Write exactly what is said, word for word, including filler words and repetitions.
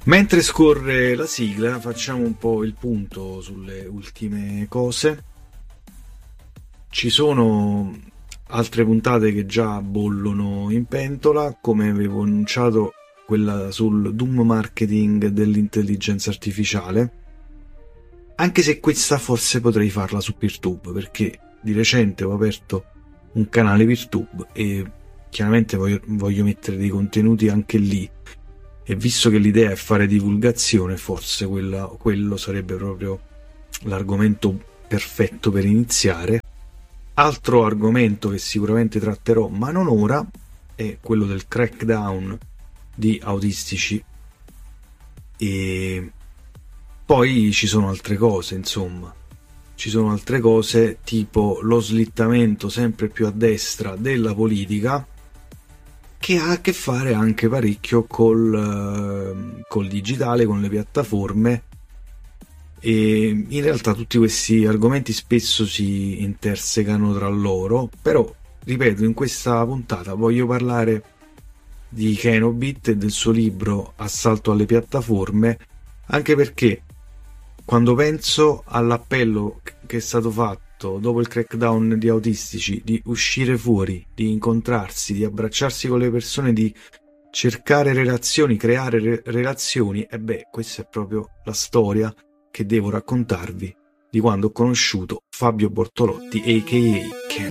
Mentre scorre la sigla, facciamo un po' il punto sulle ultime cose. Ci sono altre puntate che già bollono in pentola, come avevo annunciato, quella sul doom marketing dell'intelligenza artificiale. Anche se questa forse potrei farla su PeerTube, perché di recente ho aperto un canale PeerTube e chiaramente voglio, voglio mettere dei contenuti anche lì. E visto che l'idea è fare divulgazione, forse quella, quello sarebbe proprio l'argomento perfetto per iniziare. Altro argomento che sicuramente tratterò, ma non ora, è quello del crackdown di autistici. E poi ci sono altre cose, insomma. Ci sono altre cose tipo lo slittamento sempre più a destra della politica, che ha a che fare anche parecchio col, col digitale, con le piattaforme, e in realtà tutti questi argomenti spesso si intersecano tra loro, però ripeto, in questa puntata voglio parlare di Kenobit e del suo libro Assalto alle piattaforme, anche perché quando penso all'appello che è stato fatto dopo il crackdown di autistici, di uscire fuori, di incontrarsi, di abbracciarsi con le persone, di cercare relazioni, creare re- relazioni, e beh, questa è proprio la storia che devo raccontarvi di quando ho conosciuto Fabio Bortolotti, a k a. Ken.